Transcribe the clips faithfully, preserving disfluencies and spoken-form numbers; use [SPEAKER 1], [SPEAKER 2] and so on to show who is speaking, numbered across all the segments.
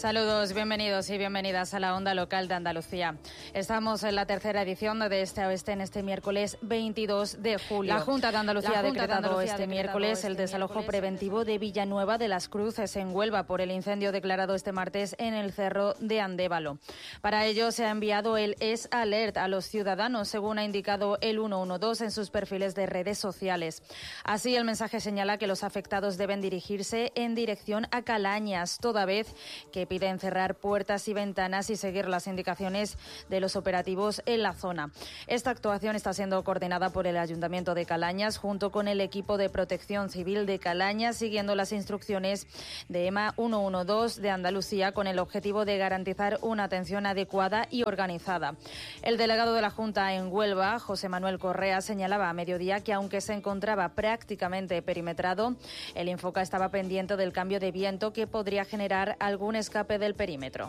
[SPEAKER 1] Saludos, bienvenidos y bienvenidas a la Onda Local de Andalucía. Estamos en la tercera edición de Este a Oeste en este miércoles veintidós de julio. La Junta de Andalucía ha decretado este miércoles el desalojo preventivo de Villanueva de las Cruces en Huelva por el incendio declarado este martes en el Cerro de Andévalo. Para ello se ha enviado el Es Alert a los ciudadanos, según ha indicado el ciento doce en sus perfiles de redes sociales. Así, el mensaje señala que los afectados deben dirigirse en dirección a Calañas, toda vez que piden cerrar puertas y ventanas y seguir las indicaciones de los operativos en la zona. Esta actuación está siendo coordinada por el Ayuntamiento de Calañas junto con el equipo de Protección Civil de Calañas, siguiendo las instrucciones de EMA ciento doce de Andalucía con el objetivo de garantizar una atención adecuada y organizada. El delegado de la Junta en Huelva, José Manuel Correa, señalaba a mediodía que aunque se encontraba prácticamente perimetrado, el Infoca estaba pendiente del cambio de viento que podría generar algún escape del perímetro.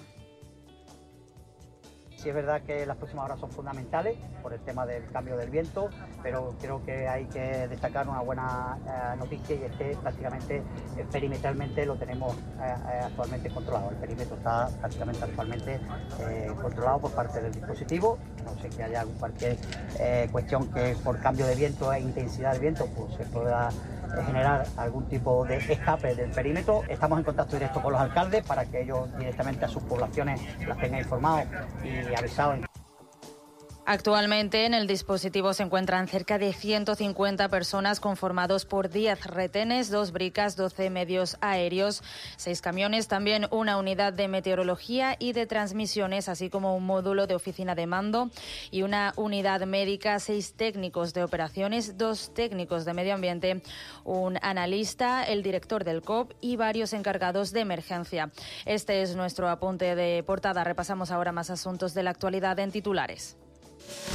[SPEAKER 2] Sí, es verdad que las próximas horas son fundamentales por el tema del cambio del viento, pero creo que hay que destacar una buena eh, noticia, y es que prácticamente eh, perimetralmente lo tenemos eh, actualmente controlado. El perímetro está prácticamente actualmente eh, controlado por parte del dispositivo. No sé que haya cualquier eh, cuestión que por cambio de viento e intensidad del viento pues se pueda generar algún tipo de escape del perímetro. Estamos en contacto directo con los alcaldes para que ellos directamente a sus poblaciones las tengan informados y avisados.
[SPEAKER 1] Actualmente en el dispositivo se encuentran cerca de ciento cincuenta personas conformados por diez retenes, dos bricas, doce medios aéreos, seis camiones, también una unidad de meteorología y de transmisiones, así como un módulo de oficina de mando y una unidad médica, seis técnicos de operaciones, dos técnicos de medio ambiente, un analista, el director del C O P y varios encargados de emergencia. Este es nuestro apunte de portada. Repasamos ahora más asuntos de la actualidad en titulares.